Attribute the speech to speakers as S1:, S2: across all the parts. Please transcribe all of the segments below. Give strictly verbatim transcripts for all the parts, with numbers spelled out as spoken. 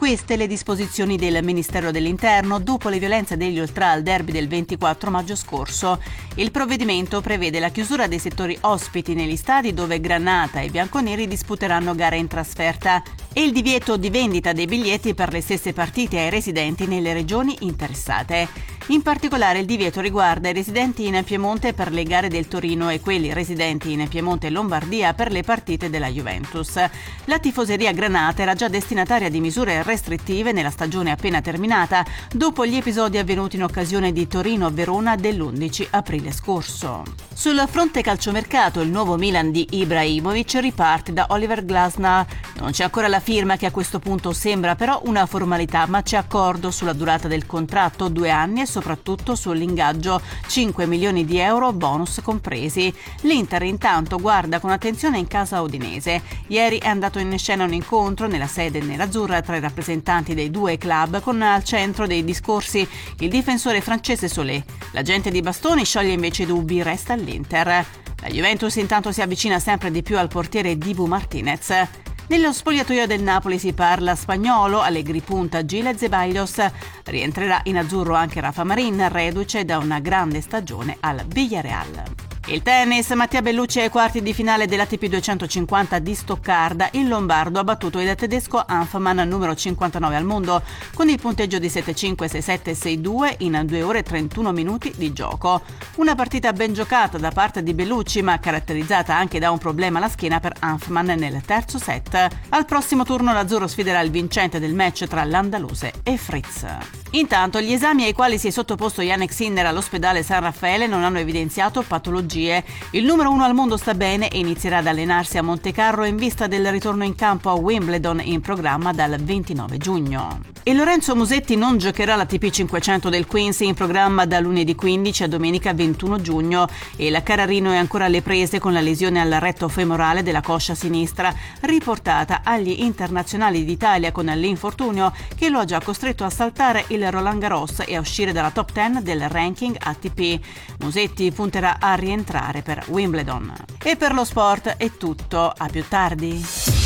S1: Queste le disposizioni del Ministero dell'Interno dopo le violenze degli Ultra al derby del ventiquattro maggio scorso. Il provvedimento prevede la chiusura dei settori ospiti negli stadi dove Granata e Bianconeri disputeranno gare in trasferta e il divieto di vendita dei biglietti per le stesse partite ai residenti nelle regioni interessate. In particolare il divieto riguarda i residenti in Piemonte per le gare del Torino e quelli residenti in Piemonte e Lombardia per le partite della Juventus. La tifoseria Granata era già destinataria di misure restrittive nella stagione appena terminata, dopo gli episodi avvenuti in occasione di Torino-Verona dell'undici aprile scorso. Sul fronte calciomercato, il nuovo Milan di Ibrahimovic riparte da Oliver Glasner. Non c'è ancora la firma, che a questo punto sembra però una formalità, ma c'è accordo sulla durata del contratto, due anni, e soprattutto sull'ingaggio, cinque milioni di euro, bonus compresi. L'Inter intanto guarda con attenzione in casa udinese. Ieri è andato in scena un incontro nella sede nerazzurra tra i rappresentanti dei due club, con al centro dei discorsi il difensore francese Solé. L'agente di bastoni scioglie invece i dubbi, resta all'Inter. La Juventus intanto si avvicina sempre di più al portiere Dibu Martinez. Nello spogliatoio del Napoli si parla spagnolo, Allegri punta Gil Zeballos. Rientrerà in azzurro anche Rafa Marin, reduce da una grande stagione al Villarreal. Il tennis, Mattia Bellucci ai quarti di finale dell'A T P duecentocinquanta di Stoccarda. Il lombardo ha battuto il tedesco Hanfmann, numero cinquantanove al mondo, con il punteggio di sette cinque, sei sette, sei due in due ore e trentuno minuti di gioco. Una partita ben giocata da parte di Bellucci, ma caratterizzata anche da un problema alla schiena per Hanfmann nel terzo set. Al prossimo turno l'azzurro sfiderà il vincente del match tra l'andaluse e Fritz. Intanto gli esami ai quali si è sottoposto Jannik Sinner all'ospedale San Raffaele non hanno evidenziato patologie. Il numero uno al mondo sta bene e inizierà ad allenarsi a Montecarlo in vista del ritorno in campo a Wimbledon, in programma dal ventinove giugno. E Lorenzo Musetti non giocherà l'A T P cinquecento del Queens, in programma da lunedì quindici a domenica ventuno giugno, e la Cararino è ancora alle prese con la lesione al retto femorale della coscia sinistra, riportata agli internazionali d'Italia con l'infortunio che lo ha già costretto a saltare il Roland Garros e a uscire dalla top dieci del ranking A T P. Musetti punterà a rientrare per Wimbledon. E per lo sport è tutto, a più tardi.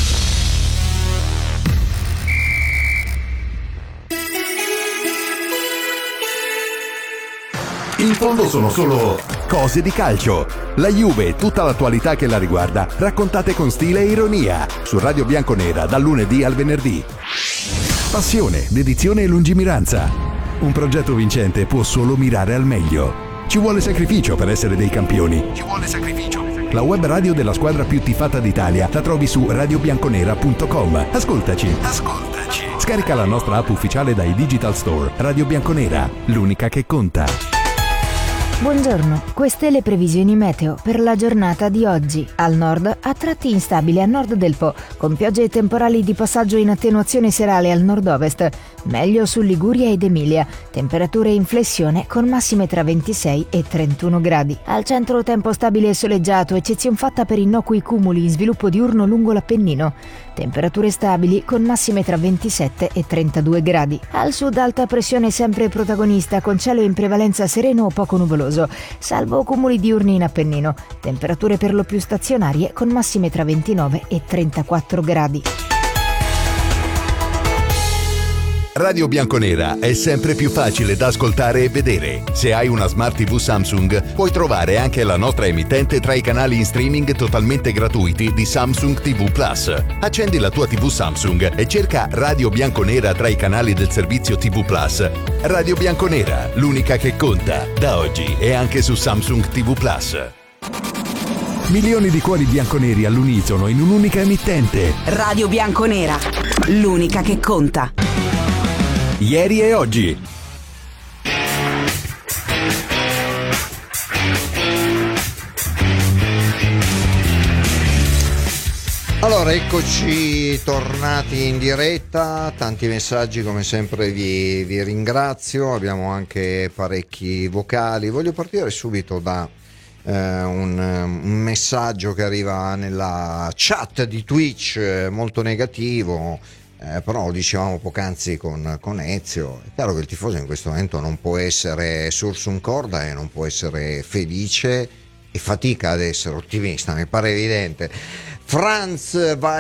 S2: In fondo sono solo cose di calcio. La Juve e tutta l'attualità che la riguarda, raccontate con stile e ironia, su Radio Bianconera dal lunedì al venerdì. Passione, dedizione e lungimiranza. Un progetto vincente può solo mirare al meglio. Ci vuole sacrificio per essere dei campioni. Ci vuole sacrificio. La web radio della squadra più tifata d'Italia la trovi su radio bianconera punto com. Ascoltaci. Ascoltaci. Scarica la nostra app ufficiale dai Digital Store. Radio Bianconera, l'unica che conta.
S3: Buongiorno, queste le previsioni meteo per la giornata di oggi. Al nord, a tratti instabile a nord del Po, con piogge e temporali di passaggio in attenuazione serale al nord-ovest. Meglio su Liguria ed Emilia, temperature in flessione con massime tra ventisei e trentuno gradi. Al centro tempo stabile e soleggiato, eccezion fatta per innocui cumuli in sviluppo diurno lungo l'Appennino. Temperature stabili con massime tra ventisette e trentadue gradi. Al sud alta pressione sempre protagonista, con cielo in prevalenza sereno o poco nuvoloso, salvo cumuli diurni in Appennino. Temperature per lo più stazionarie con massime tra ventinove e trentaquattro gradi.
S2: Radio Bianconera è sempre più facile da ascoltare e vedere. Se hai una Smart tivù Samsung, puoi trovare anche la nostra emittente tra i canali in streaming totalmente gratuiti di Samsung T V Plus. Accendi la tua tivù Samsung e cerca Radio Bianconera tra i canali del servizio T V Plus. Radio Bianconera, l'unica che conta. Da oggi è anche su Samsung T V Plus. Milioni di cuori bianconeri all'unisono in un'unica emittente.
S4: Radio Bianconera, l'unica che conta.
S2: Ieri e oggi.
S5: Allora, eccoci tornati in diretta, tanti messaggi come sempre vi, vi ringrazio, abbiamo anche parecchi vocali. Voglio partire subito da eh, un, un messaggio che arriva nella chat di Twitch, eh, molto negativo. Eh, però dicevamo poc'anzi con, con Ezio, è chiaro che il tifoso in questo momento non può essere sursum corda e non può essere felice e fatica ad essere ottimista, mi pare evidente. Franz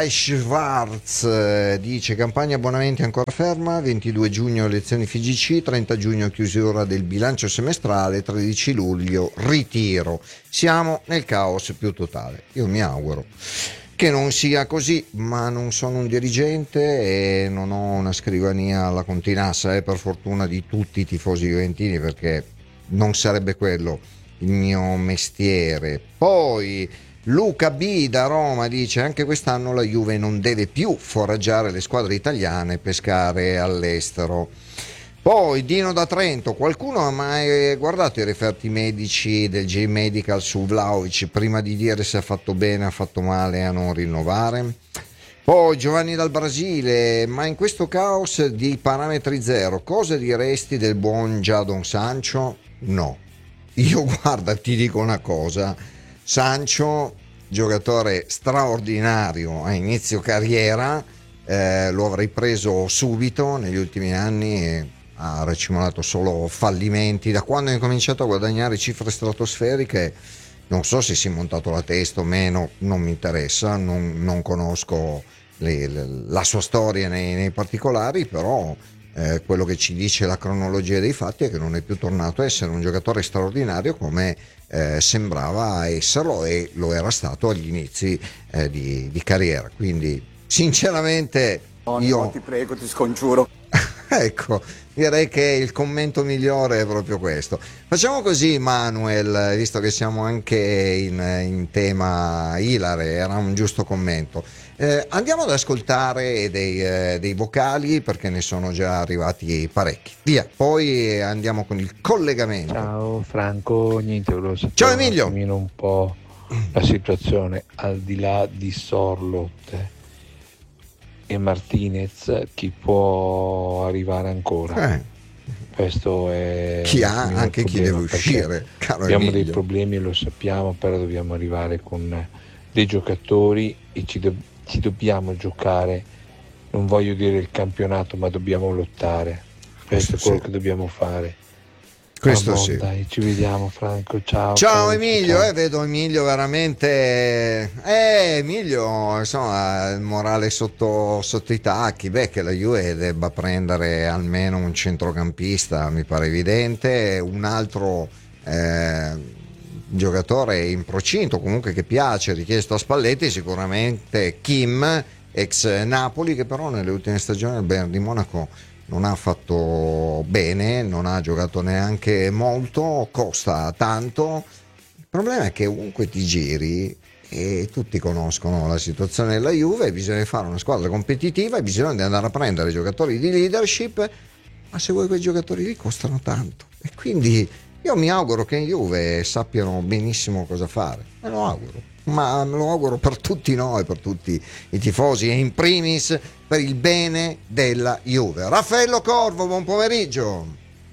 S5: Weiss-Schwarz dice: campagna abbonamenti ancora ferma, ventidue giugno elezioni F G C, trenta giugno chiusura del bilancio semestrale, tredici luglio ritiro. Siamo nel caos più totale. Io mi auguro che non sia così, ma non sono un dirigente e non ho una scrivania alla Continassa, eh, per fortuna di tutti i tifosi juventini, perché non sarebbe quello il mio mestiere. Poi Luca B da Roma dice: anche quest'anno la Juve non deve più foraggiare le squadre italiane e pescare all'estero. Poi Dino da Trento: qualcuno ha mai guardato i referti medici del J-Medical su Vlahovic prima di dire se ha fatto bene, ha fatto male a non rinnovare? Poi Giovanni dal Brasile: ma in questo caos di parametri zero cosa diresti del buon Jadon Sancho? No, io guarda, ti dico una cosa: Sancho, giocatore straordinario a inizio carriera, eh, lo avrei preso subito. Negli ultimi anni e ha racimolato solo fallimenti. Da quando ha incominciato a guadagnare cifre stratosferiche, non so se si è montato la testa o meno, non mi interessa, non, non conosco le, le, la sua storia nei, nei particolari, però eh, quello che ci dice la cronologia dei fatti è che non è più tornato a essere un giocatore straordinario come eh, sembrava esserlo, e lo era stato agli inizi eh, di, di carriera. Quindi sinceramente
S6: no,
S5: io
S6: no, ti prego, ti scongiuro.
S5: Ecco, direi che il commento migliore è proprio questo. Facciamo così, Manuel, visto che siamo anche in, in tema ilare, era un giusto commento. Eh, andiamo ad ascoltare dei, eh, dei vocali, perché ne sono già arrivati parecchi. Via, poi andiamo con il collegamento.
S7: Ciao Franco, niente, volevo sapere
S5: Ciao Emilio.
S7: un un po' la situazione al di là di Sorloth e Martinez, chi può arrivare ancora?
S5: Eh.
S7: Questo è
S5: Chi ha, anche chi deve uscire, caro
S7: abbiamo
S5: Emilio.
S7: dei problemi, lo sappiamo, però dobbiamo arrivare con dei giocatori e ci, do- ci dobbiamo giocare, non voglio dire il campionato, ma dobbiamo lottare. Questo,
S5: Questo
S7: è quello
S5: sì.
S7: che dobbiamo fare.
S5: Questo
S7: Ah,
S5: sì.
S7: Dai, ci vediamo Franco, ciao.
S5: Ciao
S7: ciao,
S5: Emilio,
S7: ciao.
S5: eh, vedo Emilio veramente. Eh, Emilio, insomma, il morale sotto, sotto i tacchi. Beh, che la Juve debba prendere almeno un centrocampista, mi pare evidente. Un altro eh, giocatore in procinto, comunque che piace, richiesto a Spalletti, sicuramente Kim, ex Napoli, che però nelle ultime stagioni al Bayern di Monaco non ha fatto bene, non ha giocato neanche molto, costa tanto. Il problema è che ovunque ti giri, e tutti conoscono la situazione della Juve, bisogna fare una squadra competitiva e bisogna andare a prendere giocatori di leadership, ma se vuoi quei giocatori lì costano tanto, e quindi io mi auguro che in Juve sappiano benissimo cosa fare, me lo auguro, ma me lo auguro per tutti noi, per tutti i tifosi, e in primis per il bene della Juve. Raffaello Corvo, buon pomeriggio.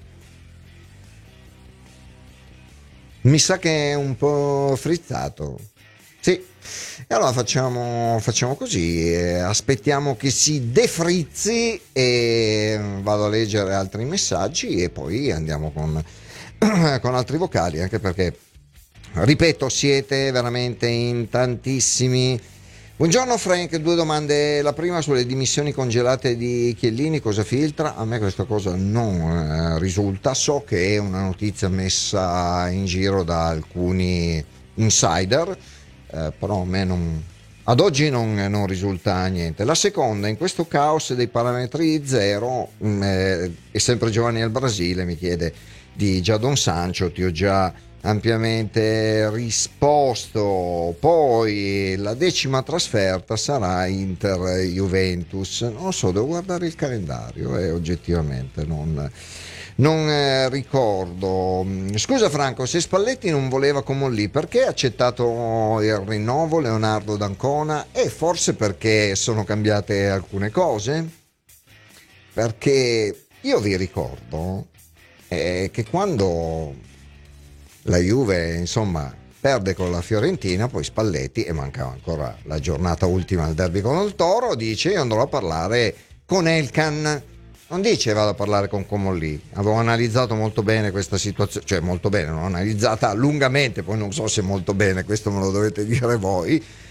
S5: Mi sa che è un po' frizzato. Sì, e allora facciamo, facciamo così, eh, aspettiamo che si defrizzi e vado a leggere altri messaggi e poi andiamo con, con altri vocali, anche perché, ripeto, siete veramente in tantissimi. Buongiorno Frank, due domande. La prima sulle dimissioni congelate di Chiellini, cosa filtra? A me questa cosa non eh, risulta, so che è una notizia messa in giro da alcuni insider, eh, però a me non, ad oggi non, non risulta niente. La seconda, in questo caos dei parametri zero, mh, eh, è sempre Giovanni al Brasile, mi chiede di Jadon Sancho, ti ho già ampiamente risposto. Poi la decima trasferta sarà Inter-Juventus, non so, devo guardare il calendario e eh, oggettivamente non, non eh, ricordo. Scusa Franco, se Spalletti non voleva Comolli, perché ha accettato il rinnovo Leonardo D'Ancona? E forse perché sono cambiate alcune cose, perché io vi ricordo eh, che quando la Juve, insomma, perde con la Fiorentina, poi Spalletti, e mancava ancora la giornata ultima al derby con il Toro, dice io andrò a parlare con Elkan, non dice vado a parlare con Comolli. Avevo analizzato molto bene questa situazione, cioè molto bene, l'ho analizzata lungamente, poi non so se molto bene, questo me lo dovete dire voi,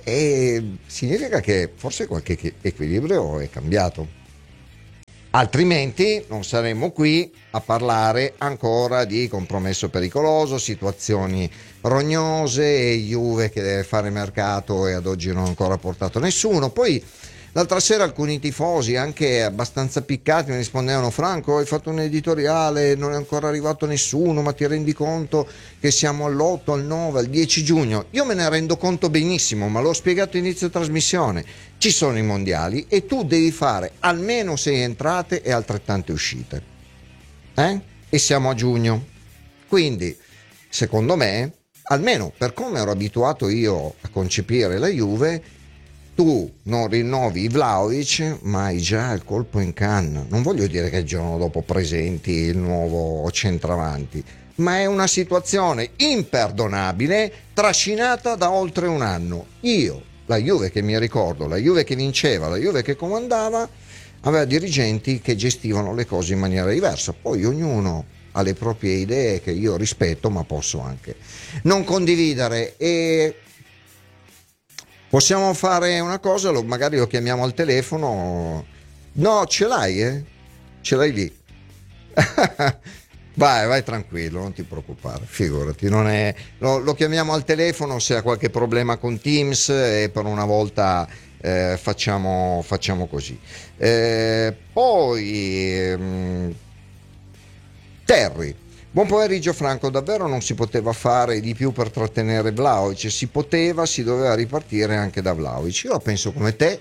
S5: e significa che forse qualche equilibrio è cambiato. Altrimenti non saremmo qui a parlare ancora di compromesso pericoloso, situazioni rognose e Juve che deve fare mercato e ad oggi non ha ancora portato nessuno. Poi l'altra sera alcuni tifosi, anche abbastanza piccati, mi rispondevano: Franco, hai fatto un editoriale, non è ancora arrivato nessuno, ma ti rendi conto che siamo all'otto, al nove, al dieci giugno? Io me ne rendo conto benissimo, ma l'ho spiegato inizio trasmissione. Ci sono i mondiali e tu devi fare almeno sei entrate e altrettante uscite. Eh? E siamo a giugno. Quindi, secondo me, almeno per come ero abituato io a concepire la Juve, tu non rinnovi Vlahovic, ma hai già il colpo in canna. Non voglio dire che il giorno dopo presenti il nuovo centravanti, ma è una situazione imperdonabile, trascinata da oltre un anno. Io, la Juve che mi ricordo, la Juve che vinceva, la Juve che comandava, aveva dirigenti che gestivano le cose in maniera diversa. Poi ognuno ha le proprie idee che io rispetto, ma posso anche non condividere. E possiamo fare una cosa, lo, magari lo chiamiamo al telefono. No, ce l'hai, eh? Ce l'hai lì. Vai, vai tranquillo, non ti preoccupare, figurati, non è, lo, lo chiamiamo al telefono se ha qualche problema con Teams e per una volta eh, facciamo, facciamo così. Eh, poi ehm, Terry, buon pomeriggio Franco, davvero non si poteva fare di più per trattenere Vlahovic? Si poteva, si doveva ripartire anche da Vlahovic. Io la penso come te,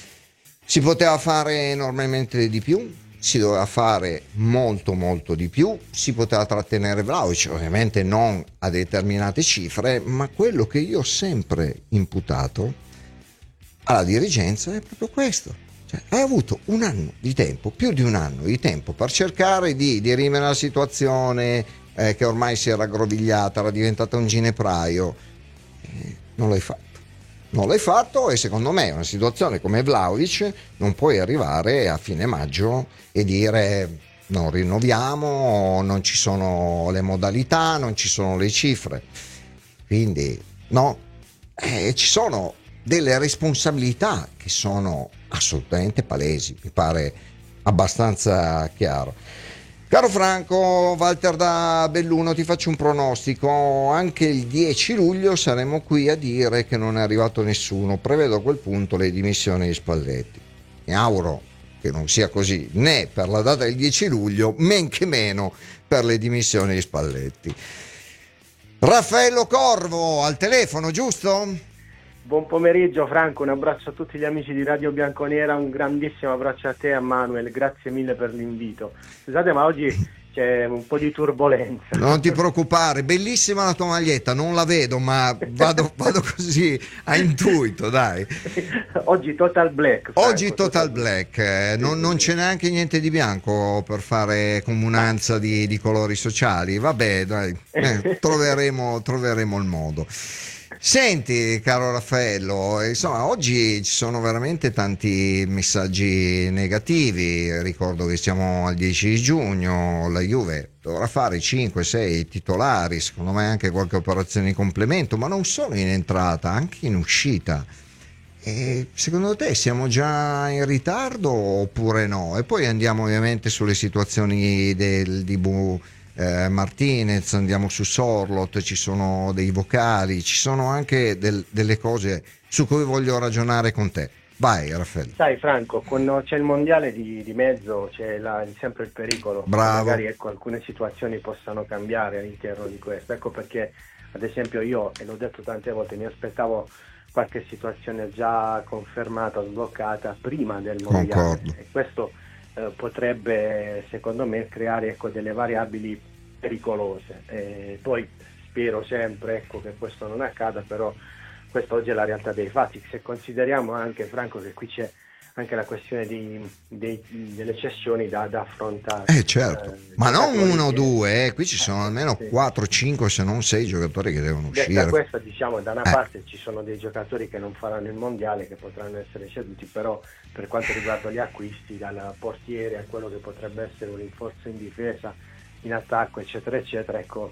S5: si poteva fare enormemente di più, si doveva fare molto molto di più, si poteva trattenere Vlahovic, ovviamente non a determinate cifre, ma quello che io ho sempre imputato alla dirigenza è proprio questo. Cioè, hai avuto un anno di tempo, più di un anno di tempo per cercare di dirimere la situazione eh, che ormai si era aggrovigliata, era diventata un ginepraio, eh, non l'hai fatto. Non l'hai fatto e secondo me una situazione come Vlahovic non puoi arrivare a fine maggio e dire non rinnoviamo, non ci sono le modalità, non ci sono le cifre. Quindi no, eh, ci sono delle responsabilità che sono assolutamente palesi, mi pare abbastanza chiaro. Caro Franco, Walter da Belluno, ti faccio un pronostico: anche il dieci luglio saremo qui a dire che non è arrivato nessuno. Prevedo a quel punto le dimissioni di Spalletti. Mi auguro che non sia così né per la data del dieci luglio, men che meno per le dimissioni di Spalletti. Raffaello Corvo al telefono, giusto?
S6: Buon pomeriggio Franco, un abbraccio a tutti gli amici di Radio Bianconera, un grandissimo abbraccio a te e a Manuel, grazie mille per l'invito. Scusate, ma oggi c'è un po' di turbolenza.
S5: Non ti preoccupare, bellissima la tua maglietta, non la vedo ma vado, vado così a intuito, dai.
S6: Oggi total black. Franco,
S5: Oggi total black, eh, non, non c'è neanche niente di bianco per fare comunanza di, di colori sociali, vabbè dai, eh, troveremo, troveremo il modo. Senti caro Raffaello, insomma oggi ci sono veramente tanti messaggi negativi, ricordo che siamo al dieci di giugno, la Juve dovrà fare cinque sei titolari, secondo me anche qualche operazione di complemento, ma non solo in entrata, anche in uscita. E secondo te siamo già in ritardo oppure no? E poi andiamo ovviamente sulle situazioni del di Bu Eh, Martinez, andiamo su Sorlot, ci sono dei vocali, ci sono anche del, delle cose su cui voglio ragionare con te. Vai Raffaele.
S6: Sai Franco, quando c'è il mondiale di, di mezzo c'è la, sempre il pericolo.
S5: Bravo.
S6: Magari ecco, alcune situazioni possano cambiare all'interno di questo. Ecco perché ad esempio io, e l'ho detto tante volte, mi aspettavo qualche situazione già confermata, sbloccata prima del mondiale.
S5: Concordo.
S6: E questo Eh, potrebbe secondo me creare ecco, delle variabili pericolose. Eh, poi spero sempre ecco, che questo non accada, però questa oggi è la realtà dei fatti. Se consideriamo anche Franco che qui c'è anche la questione di, dei, delle cessioni da, da affrontare.
S5: Eh certo, eh, ma non uno o
S6: che...
S5: due, eh. Qui ci sono almeno sì. quattro, cinque se non sei giocatori che devono uscire.
S6: Da questo diciamo da una
S5: eh.
S6: parte ci sono dei giocatori che non faranno il mondiale, che potranno essere ceduti, però per quanto riguarda gli acquisti, dal portiere a quello che potrebbe essere un rinforzo in difesa, in attacco eccetera eccetera, ecco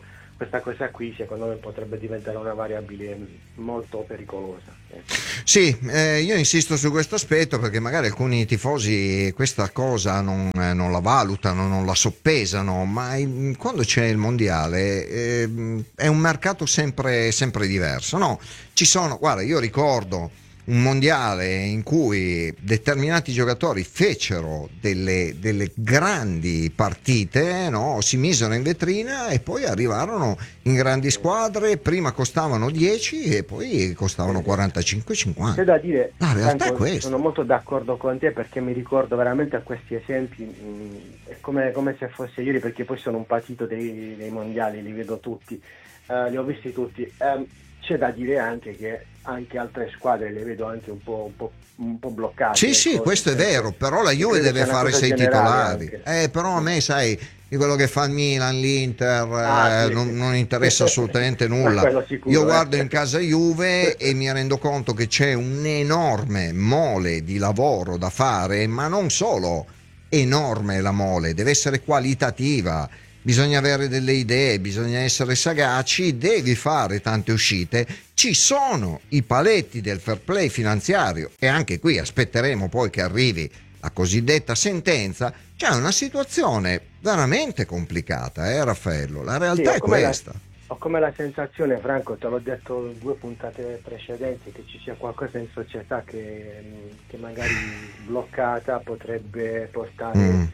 S6: questa cosa qui secondo me potrebbe diventare una variabile molto pericolosa. Ecco.
S5: Sì, eh, io insisto su questo aspetto perché magari alcuni tifosi questa cosa non, eh, non la valutano, non la soppesano, ma il, quando c'è il mondiale eh, è un mercato sempre, sempre diverso, no? Ci sono, guarda, io ricordo un mondiale in cui determinati giocatori fecero delle, delle grandi partite, no? Si misero in vetrina e poi arrivarono in grandi squadre, prima costavano dieci e poi costavano quarantacinque cinquanta.
S6: C'è da dire,
S5: la realtà
S6: Franco,
S5: è questa.
S6: sono molto d'accordo con te perché mi ricordo veramente a questi esempi, mh, è come, come se fosse ieri, perché poi sono un patito dei, dei mondiali, li vedo tutti, uh, li ho visti tutti. Um, c'è da dire anche che anche altre squadre le vedo anche un po', un po', un po' bloccate.
S5: Sì, sì, questo è vero, però la Juve deve fare sei titolari. Eh, però a me, sai, di quello che fa il Milan, l'Inter,
S6: ah,
S5: eh,
S6: sì,
S5: non,
S6: sì.
S5: non interessa assolutamente nulla.
S6: Sicuro,
S5: Io guardo
S6: eh.
S5: in casa Juve e mi rendo conto che c'è un'enorme mole di lavoro da fare, ma non solo enorme la mole, deve essere qualitativa. Bisogna avere delle idee, bisogna essere sagaci, devi fare tante uscite, ci sono i paletti del fair play finanziario e anche qui aspetteremo poi che arrivi la cosiddetta sentenza. C'è una situazione veramente complicata, eh Raffaello, la realtà
S6: sì,
S5: è questa.
S6: La, ho come la sensazione, Franco, te l'ho detto due puntate precedenti, che ci sia qualcosa in società che, che magari bloccata potrebbe portare... Mm.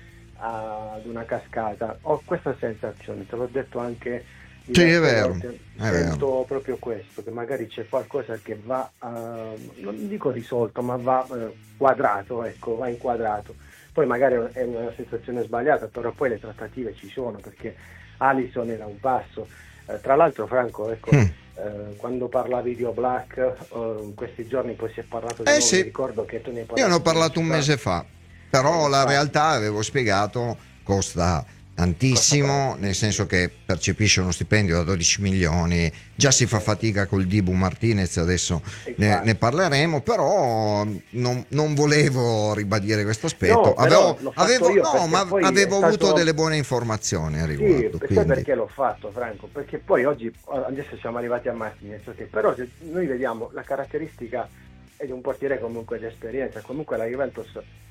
S6: ad una cascata. Ho questa sensazione, te l'ho detto anche
S5: sì, è vero,
S6: volte.
S5: È
S6: Sento
S5: vero.
S6: proprio questo, che magari c'è qualcosa che va uh, non dico risolto, ma va uh, quadrato, ecco, va inquadrato. Poi magari è una sensazione sbagliata, però poi le trattative ci sono, perché Alisson era un passo. Uh, tra l'altro, Franco, ecco, mm. uh, quando parlavi di Oblak, uh, in questi giorni poi si è parlato di
S5: eh
S6: nuovo,
S5: sì.
S6: mi ricordo che tu ne hai parlato.
S5: Io ne ho parlato un mese fa. Però la realtà, avevo spiegato, costa tantissimo, nel senso che percepisce uno stipendio da dodici milioni, già si fa fatica col Dibu Martinez, adesso ne, ne parleremo, però non, non volevo ribadire questo aspetto.
S6: No,
S5: avevo avevo,
S6: io
S5: no, ma avevo
S6: stato...
S5: avuto delle buone informazioni a riguardo.
S6: Sì,
S5: quindi...
S6: perché l'ho fatto, Franco? Perché poi oggi, adesso siamo arrivati a Martinez, okay, però se noi vediamo la caratteristica è di un portiere comunque di esperienza, comunque la Juventus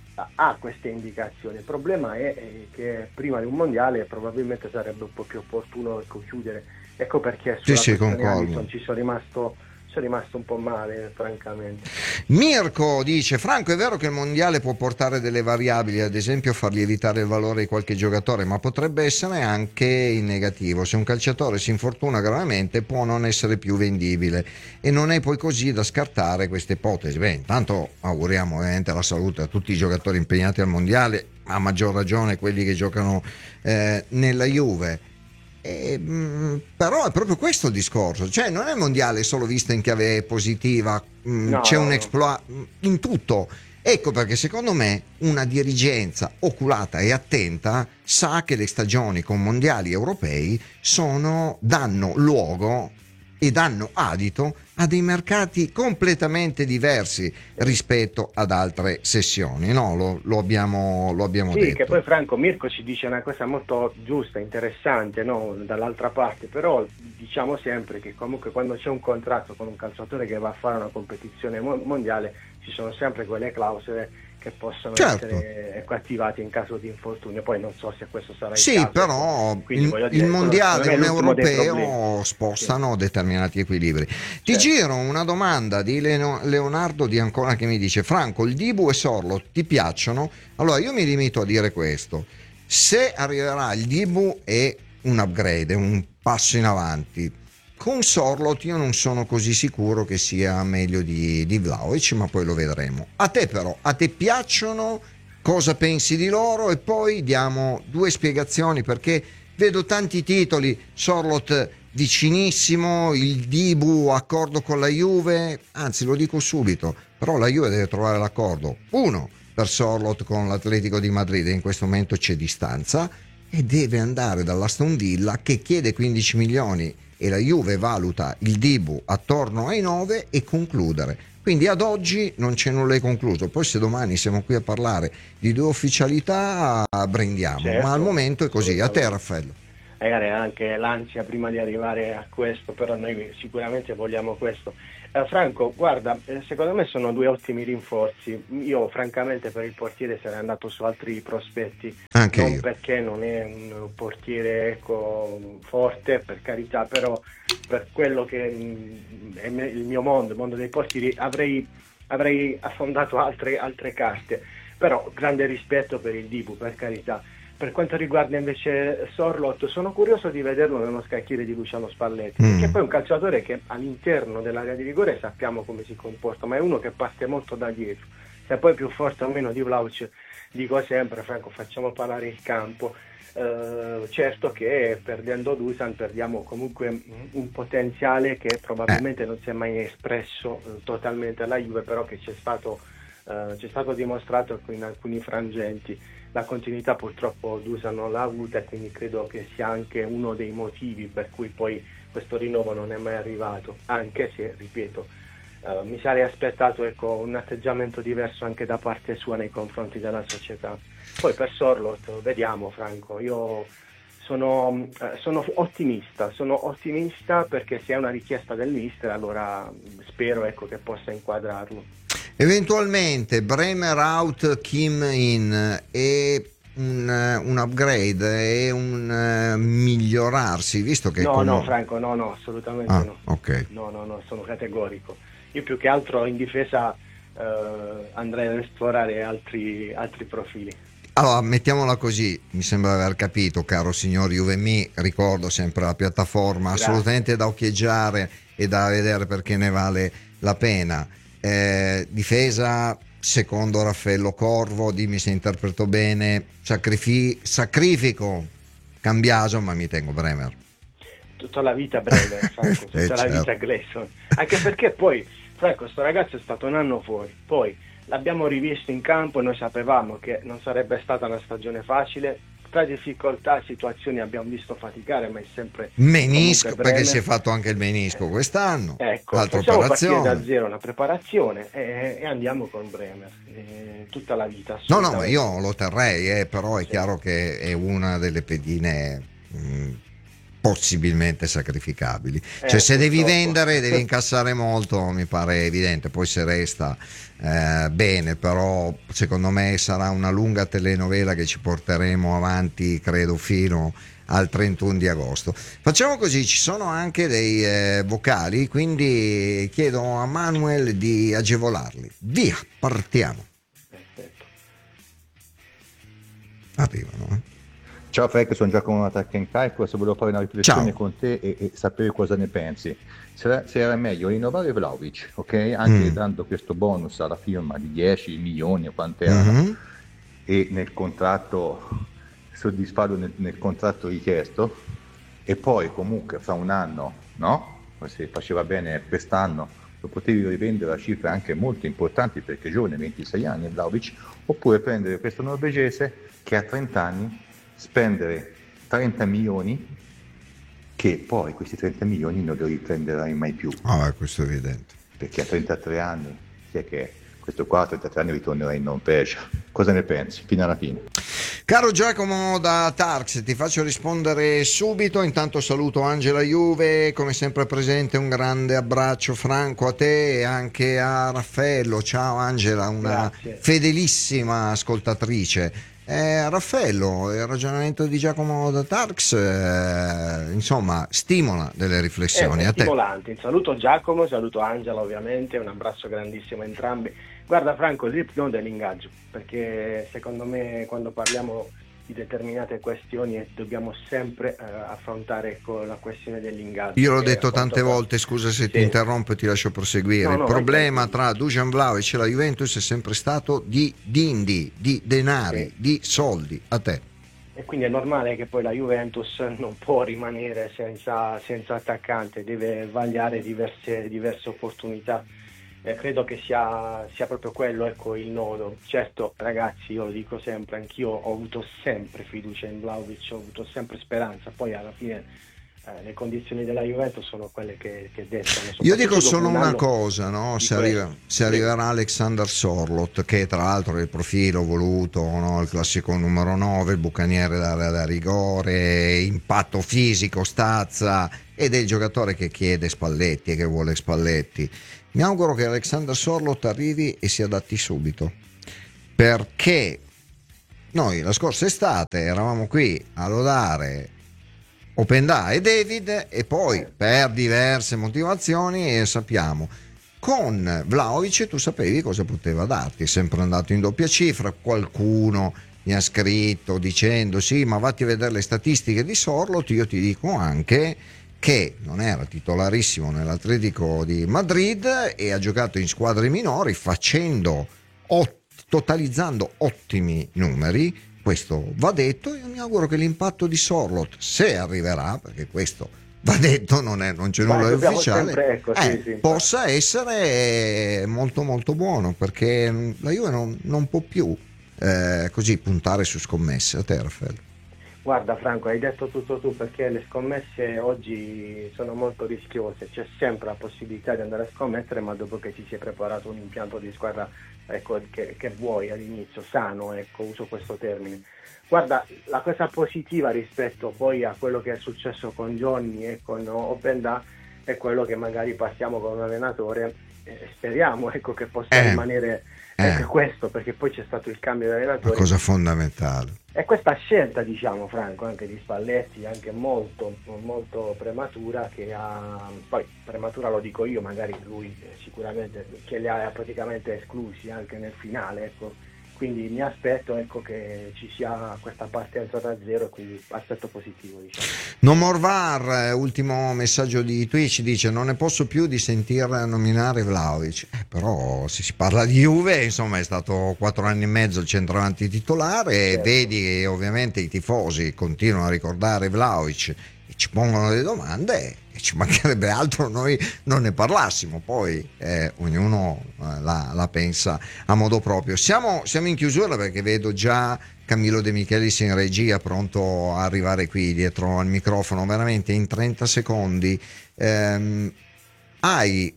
S6: ha queste indicazioni. Il problema è, è che prima di un mondiale probabilmente sarebbe un po' più opportuno, ecco, chiudere. Ecco perché sulla
S5: sì, sì,
S6: Alisson ci sono rimasto sono rimasto un po' male, francamente.
S5: Mirko dice: Franco, è vero che il mondiale può portare delle variabili, ad esempio far lievitare il valore di qualche giocatore, ma potrebbe essere anche in negativo. Se un calciatore si infortuna gravemente può non essere più vendibile e non è poi così da scartare questa ipotesi. Beh, intanto auguriamo ovviamente la salute a tutti i giocatori impegnati al mondiale, a maggior ragione quelli che giocano eh, nella Juve. Eh, mh, però è proprio questo il discorso, cioè non è il mondiale solo visto in chiave positiva, mh,
S6: no,
S5: c'è
S6: no,
S5: un
S6: no.
S5: exploit in tutto. Ecco perché secondo me una dirigenza oculata e attenta sa che le stagioni con mondiali europei sono, danno luogo e danno adito a dei mercati completamente diversi rispetto ad altre sessioni, no? Lo, lo abbiamo, lo abbiamo
S6: sì,
S5: detto.
S6: Che poi Franco Mirko ci dice una cosa molto giusta, interessante, no? Dall'altra parte, però diciamo sempre che comunque quando c'è un contratto con un calciatore che va a fare una competizione mondiale ci sono sempre quelle clausole che possono
S5: certo.
S6: essere attivate in caso di infortunio. Poi non so se questo sarà il
S5: sì,
S6: caso.
S5: però
S6: Quindi,
S5: il,
S6: voglio dire,
S5: il mondiale e un europeo
S6: problemi.
S5: spostano sì. determinati equilibri. Ti
S6: certo.
S5: giro una domanda di Leonardo di Ancona che mi dice: Franco, il Dibu e Sorlo ti piacciono? Allora io mi limito a dire questo: se arriverà il Dibu è un upgrade, è un passo in avanti. Con Sorlot io non sono così sicuro che sia meglio di, di Vlahovic, ma poi lo vedremo. A te però, a te piacciono? Cosa pensi di loro? E poi diamo due spiegazioni, perché vedo tanti titoli: Sorlot vicinissimo, il Dibu accordo con la Juve, anzi lo dico subito, però la Juve deve trovare l'accordo. Uno, per Sorlot con l'Atletico di Madrid, in questo momento c'è distanza, e deve andare dall'Aston Villa che chiede quindici milioni e la Juve valuta il Dibu attorno ai nove e concludere. Quindi ad oggi non c'è nulla di concluso. Poi se domani siamo qui a parlare di due ufficialità brindiamo,
S6: certo,
S5: ma al momento è così. A te, Raffaello.
S6: magari anche l'ansia prima di arrivare a questo, però noi sicuramente vogliamo questo. Eh, Franco, guarda, eh, secondo me sono due ottimi rinforzi. Io francamente per il portiere sarei andato su altri prospetti,
S5: Anche
S6: non
S5: io.
S6: perché non è un portiere ecco, forte, per carità, però per quello che mh, è me- il mio mondo, il mondo dei portieri, avrei, avrei affondato altre, altre carte, però grande rispetto per il Dibu, per carità. Per quanto riguarda invece Sorloth, sono curioso di vederlo nello scacchiere di Luciano Spalletti,
S5: Mm.
S6: perché poi è un calciatore che all'interno dell'area di rigore sappiamo come si comporta, ma è uno che parte molto da dietro. Se poi è più forte o meno di Vlahovic, dico sempre, Franco, facciamo parlare il campo. Eh, certo che perdendo Dusan perdiamo comunque un potenziale che probabilmente non si è mai espresso eh, totalmente alla Juve, però che c'è stato, eh, c'è stato dimostrato in alcuni frangenti. La continuità purtroppo Dusan non l'ha avuta, e quindi credo che sia anche uno dei motivi per cui poi questo rinnovo non è mai arrivato, anche se, ripeto, eh, mi sarei aspettato ecco, un atteggiamento diverso anche da parte sua nei confronti della società. Poi per Sorloth vediamo, Franco, io sono, eh, sono ottimista, sono ottimista perché se è una richiesta del mister allora spero ecco, che possa inquadrarlo.
S5: Eventualmente Bremer out, Kim in, è un, un upgrade, è un uh, migliorarsi, visto che
S6: No,
S5: con...
S6: no, Franco, no, no, assolutamente
S5: Ah,
S6: no.
S5: ok.
S6: No, no, no, sono categorico. Io più che altro in difesa eh, andrei ad esplorare altri, altri profili.
S5: Allora, mettiamola così, mi sembra aver capito, caro signor Juvemi, ricordo sempre la piattaforma,
S6: Grazie.
S5: assolutamente da occhieggiare e da vedere perché ne vale la pena. Eh, difesa, secondo Raffaello Corvo, dimmi se interpreto bene, sacrifi- sacrifico Cambiaso, ma mi tengo Bremer.
S6: Tutta la vita Bremer, Franco, tutta
S5: Eh,
S6: la
S5: certo.
S6: vita Gleason. Anche perché poi, Franco, sto ragazzo è stato un anno fuori, poi l'abbiamo rivisto in campo e noi sapevamo che non sarebbe stata una stagione facile. Tra difficoltà, situazioni abbiamo visto faticare, ma è sempre
S5: Menisco,
S6: comunque
S5: perché
S6: Bremer.
S5: si è fatto anche il menisco quest'anno,
S6: Ecco,
S5: altra
S6: facciamo partire da
S5: operazione.
S6: zero una preparazione e, e andiamo con Bremer eh, tutta la vita.
S5: No, no, ma
S6: assolutamente.
S5: io lo terrei, eh, però è
S6: Sì.
S5: chiaro che è una delle pedine mh, possibilmente sacrificabili.
S6: Eh,
S5: Cioè, se devi
S6: purtroppo.
S5: vendere, devi incassare molto, mi pare evidente. Poi se resta eh, bene, però secondo me sarà una lunga telenovela che ci porteremo avanti, credo, fino al trentuno di agosto. Facciamo così, ci sono anche dei eh, vocali, quindi chiedo a Manuel di agevolarli. Via, partiamo.
S6: Perfetto.
S5: Arrivano, eh.
S8: Ciao Frank, sono Giacomo Matachenca e questo volevo fare una riflessione
S5: Ciao.
S8: con te e, e sapere cosa ne pensi. Se era, se era meglio rinnovare Vlahovic, ok? Anche
S5: Mm.
S8: dando questo bonus alla firma di dieci milioni o quant'era,
S5: Mhm.
S8: e nel contratto soddisfarlo nel, nel contratto richiesto, e poi comunque fra un anno, no? Se faceva bene quest'anno lo potevi rivendere a cifre anche molto importanti perché è giovane, ventisei anni Vlahovic, oppure prendere questo norvegese che ha trenta anni, spendere trenta milioni che poi questi trenta milioni non li riprenderai mai più,
S5: Ah, questo è evidente.
S8: perché a trentatré anni chi è che è? Questo qua a trentatré anni ritornerà in Norvegia. Cosa ne pensi? Fino alla fine.
S5: Caro Giacomo da Tarx, ti faccio rispondere subito. Intanto saluto Angela Juve, come sempre presente. Un grande abbraccio, Franco, a te e anche a Raffaello. Ciao Angela, una
S6: Grazie.
S5: fedelissima ascoltatrice. Eh, Raffaello, il ragionamento di Giacomo da Tarx, eh, insomma, stimola delle riflessioni.
S6: Eh,
S5: A te.
S6: stimolante. Saluto Giacomo, saluto Angela ovviamente, un abbraccio grandissimo a entrambi. Guarda Franco, l'ipno dell'ingaggio, perché secondo me quando parliamo di determinate questioni eh, dobbiamo sempre eh, affrontare ecco, la questione dell'ingaggio.
S5: Io l'ho
S6: che
S5: detto
S6: a quanto
S5: tante
S6: pare-
S5: volte, scusa se ti
S6: Sì.
S5: interrompo e ti lascio proseguire.
S6: No, no,
S5: il problema
S6: vai,
S5: tra Dusan Vlahovic e la Juventus è sempre stato di dindi, di denari,
S6: Sì.
S5: di soldi. A te.
S6: E quindi è normale che poi la Juventus non può rimanere senza, senza attaccante, deve vagliare diverse, diverse opportunità. Eh, credo che sia, sia proprio quello ecco, il nodo. Certo ragazzi, io lo dico sempre, anch'io ho avuto sempre fiducia in Vlahovic, ho avuto sempre speranza, poi alla fine eh, le condizioni della Juventus sono quelle che, che dettano.
S5: Io dico solo
S6: un
S5: una
S6: anno
S5: cosa, no? Se, arriva, se arriverà Alexander Sorloth, che tra l'altro è il profilo voluto, no? Il classico numero nove, il bucaniere da, da rigore, impatto fisico, stazza, ed è il giocatore che chiede Spalletti e che vuole Spalletti. Mi auguro che Alexander Sorloth arrivi e si adatti subito, perché noi la scorsa estate eravamo qui a lodare Openda e David, e poi per diverse motivazioni, e sappiamo, con Vlahovic tu sapevi cosa poteva darti, è sempre andato in doppia cifra. Qualcuno mi ha scritto dicendo sì, ma vatti a vedere le statistiche di Sorloth. Io ti dico anche che non era titolarissimo nell'Atletico di Madrid e ha giocato in squadre minori facendo ot- totalizzando ottimi numeri. Questo va detto. Io mi auguro che l'impatto di Sorloth, se arriverà, perché questo va detto, non, è, non c'è
S6: Ma
S5: nulla di
S6: dobbiamo
S5: ufficiale,
S6: sempre, ecco, sì,
S5: eh,
S6: sì,
S5: possa essere molto molto buono, perché la Juve non, non può più eh, così puntare su scommesse. A te, Raffaele.
S6: Guarda Franco, hai detto tutto tu, perché le scommesse oggi sono molto rischiose, c'è sempre la possibilità di andare a scommettere, ma dopo che ti sei preparato un impianto di squadra, ecco, che, che vuoi all'inizio, sano, ecco, uso questo termine. Guarda, la cosa positiva rispetto poi a quello che è successo con Johnny e con Openda è quello che magari passiamo con un allenatore, eh, speriamo, ecco, che possa
S5: eh,
S6: rimanere
S5: eh.
S6: ecco, questo, perché poi c'è stato il cambio di allenatore.
S5: Una cosa fondamentale.
S6: E questa scelta, diciamo, Franco, anche di Spalletti, anche molto molto prematura, che ha, poi prematura lo dico io, magari lui sicuramente, che li ha praticamente esclusi anche nel finale, ecco. Quindi mi aspetto, ecco, che ci sia questa partenza da zero, quindi aspetto positivo, diciamo.
S5: No more V A R, ultimo messaggio di Twitch, dice: non ne posso più di sentir nominare Vlahovic. Eh, però se si parla di Juve, insomma, è stato quattro anni e mezzo il centravanti titolare, certo. Vedi che ovviamente i tifosi continuano a ricordare Vlahovic e ci pongono delle domande, e ci mancherebbe altro noi non ne parlassimo. Poi eh, ognuno eh, la, la pensa a modo proprio. Siamo, siamo in chiusura, perché vedo già Camillo De Michelis in regia pronto a arrivare qui dietro al microfono. Veramente in trenta secondi, ehm, hai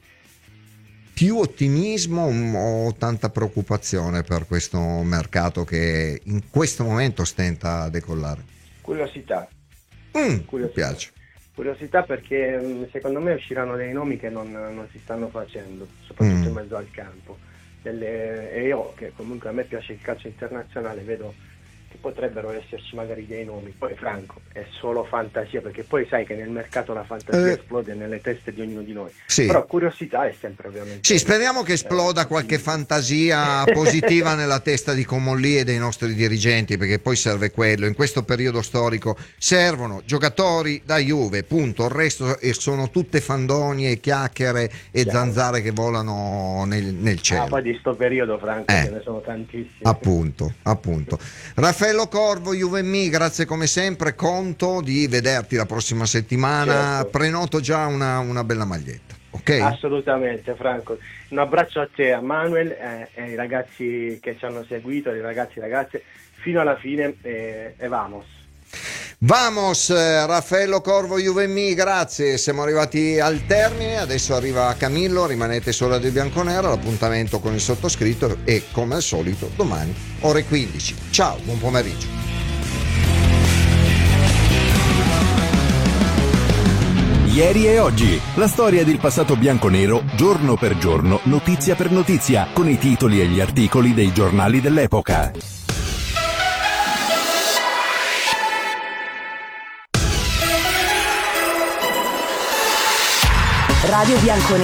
S5: più ottimismo o tanta preoccupazione per questo mercato che in questo momento stenta a decollare?
S6: Curiosità.
S5: Mm,
S6: Curiosità.
S5: Mi piace.
S6: Curiosità, perché secondo me usciranno dei nomi che non, non si stanno facendo, soprattutto mm. in mezzo al campo. Delle, e io, che comunque a me piace il calcio internazionale, vedo che potrebbero esserci magari dei nomi. Poi Franco, è solo fantasia, perché poi sai che nel mercato la fantasia eh. esplode nelle teste di ognuno di noi.
S5: Sì.
S6: Però curiosità è sempre, ovviamente.
S5: Sì, speriamo che esploda qualche fantasia positiva nella testa di Comolli e dei nostri dirigenti, perché poi serve quello. In questo periodo storico servono giocatori da Juve, punto. Il resto sono tutte fandonie, chiacchiere e Chiaro. zanzare che volano nel, nel cielo.
S6: Ah, poi di sto periodo, Franco,
S5: eh.
S6: ce ne sono tantissimi.
S5: Appunto, appunto. Raffaello Corvo, Juve M I, grazie come sempre, conto di vederti la prossima settimana, certo. Prenoto già una, una bella maglietta, ok?
S6: Assolutamente Franco, un abbraccio a te, a Manuel eh, e ai ragazzi che ci hanno seguito, ai ragazzi e ragazze, fino alla fine eh, e vamos.
S5: Vamos, Raffaello Corvo, Juve M I, grazie, siamo arrivati al termine, adesso arriva Camillo, rimanete su Radio Bianconera, l'appuntamento con il sottoscritto e come al solito domani ore quindici. Ciao, buon pomeriggio.
S2: Ieri e oggi, la storia del passato bianconero, giorno per giorno, notizia per notizia, con i titoli e gli articoli dei giornali dell'epoca.
S4: Radio Bianconera.